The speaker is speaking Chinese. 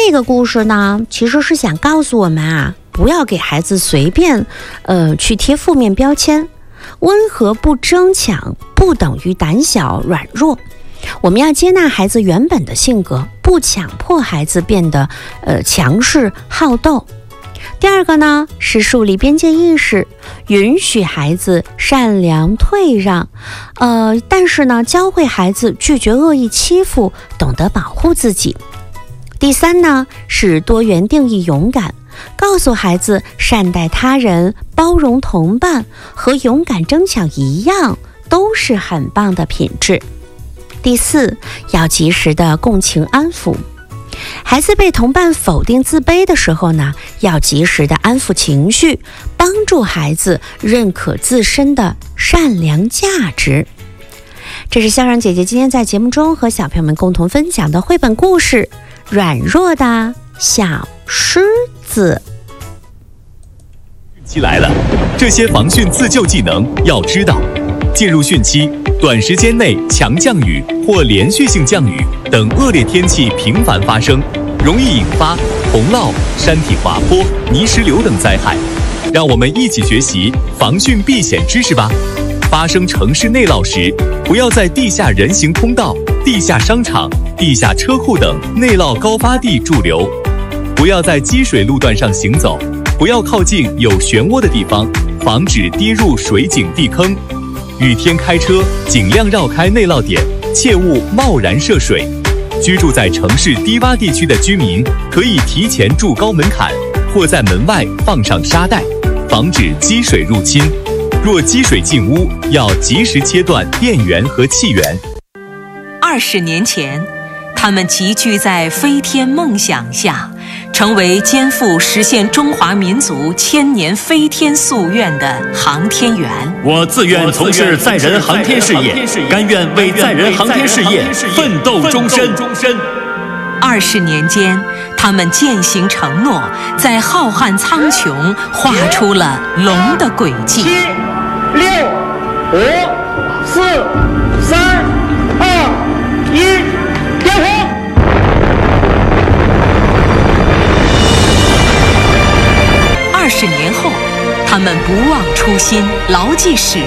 这个故事呢，其实是想告诉我们啊，不要给孩子随便去贴负面标签。温和不争抢不等于胆小软弱，我们要接纳孩子原本的性格，不强迫孩子变得强势好斗。第二个呢，是树立边界意识，允许孩子善良退让，但是呢，教会孩子拒绝恶意欺负，懂得保护自己。第三呢，是多元定义勇敢，告诉孩子善待他人、包容同伴和勇敢争抢一样，都是很棒的品质。第四，要及时的共情安抚。孩子被同伴否定自卑的时候呢，要及时的安抚情绪，帮助孩子认可自身的善良价值。这是校长姐姐今天在节目中和小朋友们共同分享的绘本故事《软弱的小狮子》。 汛期来了，这些防汛自救技能要知道。进入汛期，短时间内强降雨或连续性降雨等恶劣天气频繁发生，容易引发洪涝、山体滑坡、泥石流等灾害。让我们一起学习防汛避险知识吧。发生城市内涝时，不要在地下人行通道、地下商场、地下车库等内涝高发地驻留，不要在积水路段上行走，不要靠近有漩涡的地方，防止跌入水井地坑。雨天开车尽量绕开内涝点，切勿贸然涉水。居住在城市低洼地区的居民可以提前筑高门槛，或在门外放上沙袋，防止积水入侵。若积水进屋，要及时切断电源和气源。 20年前，他们集聚在飞天梦想下，成为肩负实现中华民族千年飞天夙愿的航天员。 我自愿从事载人航天事业，甘愿为载人航天事业奋斗终身。 20年间，他们践行承诺，在浩瀚苍穹画出了龙的轨迹。 7、6、5、4、3、2、1，点火！ 20年后，他们不忘初心，牢记使